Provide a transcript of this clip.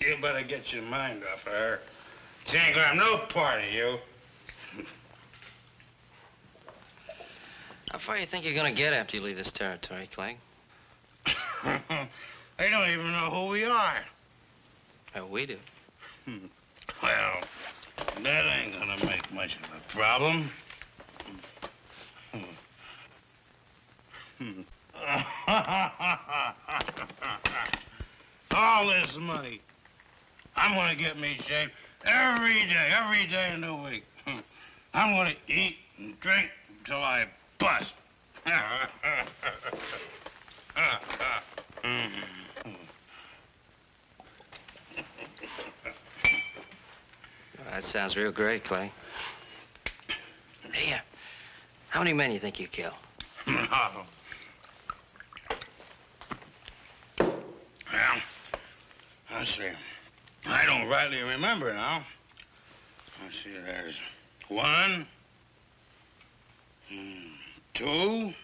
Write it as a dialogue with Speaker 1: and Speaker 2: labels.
Speaker 1: You better get your mind off of her. She ain't gonna have no part of you.
Speaker 2: How far you think you're gonna get after you leave this territory, Clegg?
Speaker 1: They don't even know who we are.
Speaker 2: Oh, we do.
Speaker 1: Well, that ain't gonna make much of a problem. All this money. I'm gonna get me shaved every day in the week. I'm gonna eat and drink until I bust.
Speaker 2: That sounds real great, Clegg. Hey, how many men you think you killed?
Speaker 1: Well, let's see. I don't rightly remember now. Let's see, there's 1, 2,